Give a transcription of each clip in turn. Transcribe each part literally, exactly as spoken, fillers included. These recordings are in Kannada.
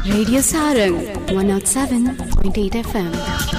Radio Sarang one oh seven point eight F M.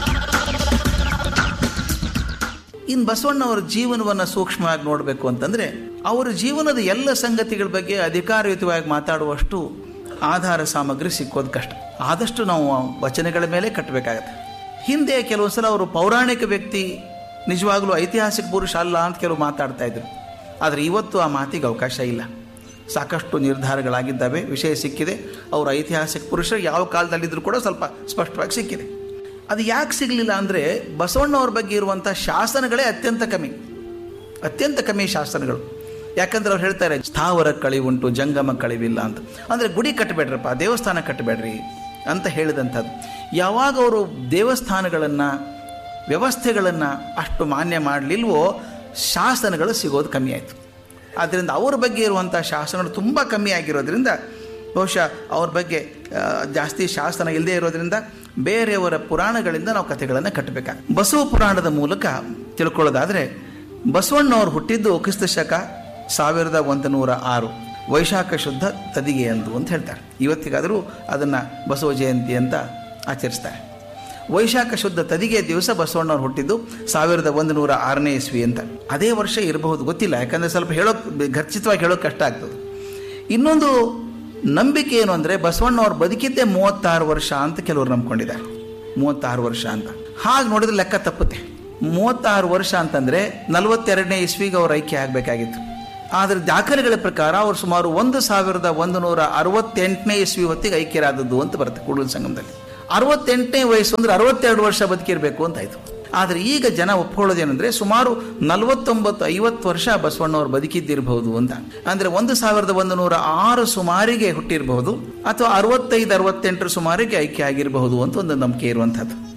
ಇನ್ನು ಬಸವಣ್ಣವರ ಜೀವನವನ್ನು ಸೂಕ್ಷ್ಮವಾಗಿ ನೋಡಬೇಕು ಅಂತಂದರೆ ಅವರ ಜೀವನದ ಎಲ್ಲ ಸಂಗತಿಗಳ ಬಗ್ಗೆ ಅಧಿಕಾರಯುತವಾಗಿ ಮಾತಾಡುವಷ್ಟು ಆಧಾರ ಸಾಮಗ್ರಿ ಸಿಕ್ಕೋದು ಕಷ್ಟ. ಆದಷ್ಟು ನಾವು ವಚನಗಳ ಮೇಲೆ ಕಟ್ಟಬೇಕಾಗತ್ತೆ. ಹಿಂದೆ ಕೆಲವು ಸಲ ಅವರು ಪೌರಾಣಿಕ ವ್ಯಕ್ತಿ, ನಿಜವಾಗ್ಲೂ ಐತಿಹಾಸಿಕ ಪುರುಷ ಅಲ್ಲ ಅಂತ ಕೆಲವು ಮಾತಾಡ್ತಾ ಇದ್ರು. ಆದರೆ ಇವತ್ತು ಆ ಮಾತಿಗೆ ಅವಕಾಶ ಇಲ್ಲ. ಸಾಕಷ್ಟು ನಿರ್ಧಾರಗಳಾಗಿದ್ದಾವೆ, ವಿಷಯ ಸಿಕ್ಕಿದೆ. ಅವರು ಐತಿಹಾಸಿಕ ಪುರುಷರು ಯಾವ ಕಾಲದಲ್ಲಿದ್ದರೂ ಕೂಡ ಸ್ವಲ್ಪ ಸ್ಪಷ್ಟವಾಗಿ ಸಿಕ್ಕಿದೆ. ಅದು ಯಾಕೆ ಸಿಗಲಿಲ್ಲ ಅಂದರೆ ಬಸವಣ್ಣವ್ರ ಬಗ್ಗೆ ಇರುವಂಥ ಶಾಸನಗಳೇ ಅತ್ಯಂತ ಕಮ್ಮಿ, ಅತ್ಯಂತ ಕಮ್ಮಿ ಶಾಸನಗಳು. ಯಾಕಂದ್ರೆ ಅವ್ರು ಹೇಳ್ತಾರೆ ಸ್ಥಾವರ ಕಳಿವುಂಟು ಜಂಗಮ ಕಳಿವಿಲ್ಲ ಅಂತ. ಅಂದರೆ ಗುಡಿ ಕಟ್ಟಬೇಡ್ರಪ್ಪ, ದೇವಸ್ಥಾನ ಕಟ್ಟಬೇಡ್ರಿ ಅಂತ ಹೇಳಿದಂಥದ್ದು. ಯಾವಾಗ ಅವರು ದೇವಸ್ಥಾನಗಳನ್ನು, ವ್ಯವಸ್ಥೆಗಳನ್ನು ಅಷ್ಟು ಮಾನ್ಯ ಮಾಡಲಿಲ್ವೋ ಶಾಸನಗಳು ಸಿಗೋದು ಕಮ್ಮಿ ಆಯಿತು. ಆದ್ದರಿಂದ ಅವ್ರ ಬಗ್ಗೆ ಇರುವಂಥ ಶಾಸನಗಳು ತುಂಬ ಕಮ್ಮಿ ಆಗಿರೋದ್ರಿಂದ ಬಹುಶಃ ಅವ್ರ ಬಗ್ಗೆ ಜಾಸ್ತಿ ಶಾಸನ ಇಲ್ಲದೆ ಇರೋದ್ರಿಂದ ಬೇರೆಯವರ ಪುರಾಣಗಳಿಂದ ನಾವು ಕಥೆಗಳನ್ನು ಕಟ್ಟಬೇಕಾಗ. ಬಸವ ಪುರಾಣದ ಮೂಲಕ ತಿಳ್ಕೊಳ್ಳೋದಾದರೆ ಬಸವಣ್ಣವ್ರು ಹುಟ್ಟಿದ್ದು ಕ್ರಿಸ್ತ ಶಕ ಸಾವಿರದ ಒಂದು ನೂರ ಆರು ವೈಶಾಖ ಶುದ್ಧ ತದಿಗೆ ಅಂದು ಅಂತ ಹೇಳ್ತಾರೆ. ಇವತ್ತಿಗಾದರೂ ಅದನ್ನು ಬಸವ ಜಯಂತಿ ಅಂತ ಆಚರಿಸ್ತಾರೆ. ವೈಶಾಖ ಶುದ್ಧ ತದಿಗೆ ದಿವಸ ಬಸವಣ್ಣವ್ರು ಹುಟ್ಟಿದ್ದು ಸಾವಿರದ ಒಂದು ನೂರ ಆರನೇ ಇಸ್ವಿ ಅಂತ. ಅದೇ ವರ್ಷ ಇರಬಹುದು, ಗೊತ್ತಿಲ್ಲ. ಯಾಕಂದರೆ ಸ್ವಲ್ಪ ಹೇಳೋಕೆ ಖಚಿತವಾಗಿ ಹೇಳೋಕೆ ಕಷ್ಟ ಆಗ್ತದೆ. ಇನ್ನೊಂದು ನಂಬಿಕೆ ಏನು ಅಂದರೆ ಬಸವಣ್ಣವ್ರು ಬದುಕಿದ್ದೇ ಮೂವತ್ತಾರು ವರ್ಷ ಅಂತ ಕೆಲವರು ನಂಬ್ಕೊಂಡಿದ್ದಾರೆ. ಮೂವತ್ತಾರು ವರ್ಷ ಅಂತ ಹಾಗೆ ನೋಡಿದ್ರೆ ಲೆಕ್ಕ ತಪ್ಪುತ್ತೆ. ಮೂವತ್ತಾರು ವರ್ಷ ಅಂತಂದರೆ ನಲವತ್ತೆರಡನೇ ಇಸ್ವಿಗೆ ಅವ್ರು ಐಕ್ಯ ಆಗಬೇಕಾಗಿತ್ತು. ಆದರೆ ದಾಖಲೆಗಳ ಪ್ರಕಾರ ಅವರು ಸುಮಾರು ಒಂದು ಸಾವಿರದ ಒಂದು ನೂರ ಅರವತ್ತೆಂಟನೇ ಇಸ್ವಿ ಹೊತ್ತಿಗೆ ಐಕ್ಯರಾದದ್ದು ಅಂತ ಬರುತ್ತೆ ಕೂಡಲ ಸಂಗಮದಲ್ಲಿ. ಅರವತ್ತೆಂಟನೇ ವಯಸ್ಸು ಅಂದರೆ ಅರವತ್ತೆರಡು ವರ್ಷ ಬದುಕಿರಬೇಕು ಅಂತಾಯಿತು. ಆದರೆ ಈಗ ಜನ ಒಪ್ಕೊಳ್ಳೋದೇನೆಂದರೆ ಸುಮಾರು ನಲವತ್ತೊಂಬತ್ತು ಐವತ್ತು ವರ್ಷ ಬಸವಣ್ಣವ್ರು ಬದುಕಿದ್ದಿರಬಹುದು ಅಂತ. ಅಂದರೆ ಒಂದು ಸಾವಿರದ ಒಂದು ನೂರ ಆರು ಸುಮಾರಿಗೆ ಹುಟ್ಟಿರಬಹುದು ಅಥವಾ ಅರವತ್ತೈದು ಅರವತ್ತೆಂಟರ ಸುಮಾರಿಗೆ ಐಕ್ಯ ಆಗಿರಬಹುದು ಅಂತ ಒಂದು ನಂಬಿಕೆ ಇರುವಂಥದ್ದು.